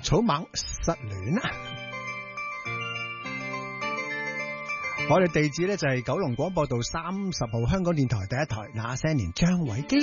草蜢失戀啊！我哋地址咧就係九龍廣播道30號香港電台第一台那些年張偉基。